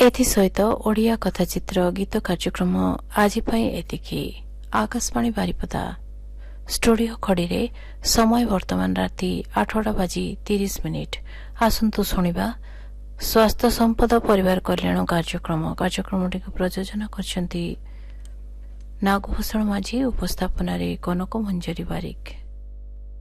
एसत ओडिया कथाचित्र गीत कार्यक्रम आज एतिकी। आकाशवाणी बारिपदा स्टूडियो खड़ी समय वर्तमान राति 8:30 आसंतु शुणा स्वास्थ्य संपद परिवार कल्याण कार्यक्रमटी प्रयोजन कर नागभूषण माझी उपस्थापन कनक मंजरी बारिक।